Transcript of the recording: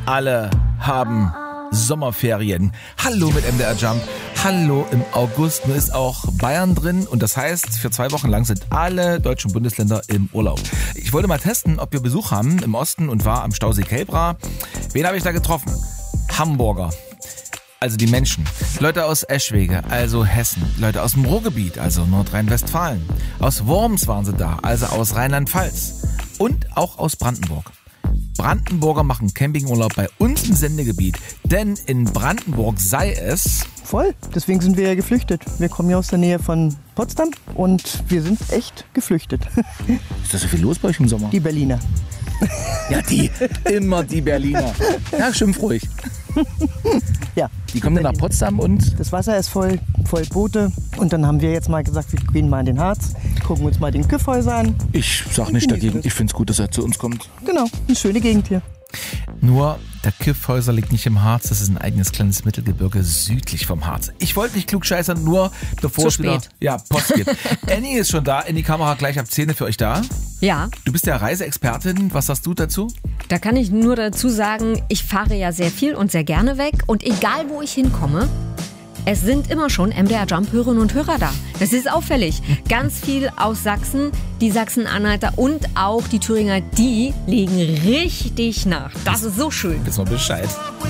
alle haben Sommerferien. Hallo mit MDR Jump. Hallo im August. Nur ist auch Bayern drin und das heißt, für 2 Wochen lang sind alle deutschen Bundesländer im Urlaub. Ich wollte mal testen, ob wir Besuch haben im Osten und war am Stausee Kelbra. Wen habe ich da getroffen? Hamburger. Also die Menschen. Leute aus Eschwege, also Hessen. Leute aus dem Ruhrgebiet, also Nordrhein-Westfalen. Aus Worms waren sie da, also aus Rheinland-Pfalz. Und auch aus Brandenburg. Brandenburger machen Campingurlaub bei uns im Sendegebiet. Denn in Brandenburg sei es... Voll, deswegen sind wir ja geflüchtet. Wir kommen ja aus der Nähe von Potsdam und wir sind echt geflüchtet. Ist da so viel los bei euch im Sommer? Die Berliner. Ja, immer die Berliner. Ja, schimpf ruhig. Ja. Die kommen dann nach Potsdam und... Das Wasser ist voll Boote. Und dann haben wir jetzt mal gesagt, wir gehen mal in den Harz, gucken uns mal den Kyffhäuser an. Ich sag nicht dagegen, ich find's gut, dass er zu uns kommt. Genau, eine schöne Gegend hier. Nur, der Kyffhäuser liegt nicht im Harz, das ist ein eigenes kleines Mittelgebirge südlich vom Harz. Ich wollte nicht klugscheißern, nur bevor es wieder Post geht. Annie ist schon da, Annie Kamera gleich ab 10 für euch da. Ja. Du bist ja Reiseexpertin, was sagst du dazu? Da kann ich nur dazu sagen, ich fahre ja sehr viel und sehr gerne weg und egal wo ich hinkomme, es sind immer schon MDR Jump-Hörerinnen und Hörer da. Das ist auffällig. Ganz viel aus Sachsen, die Sachsen-Anhalter und auch die Thüringer, die legen richtig nach. Das ist so schön. Wissen wir Bescheid.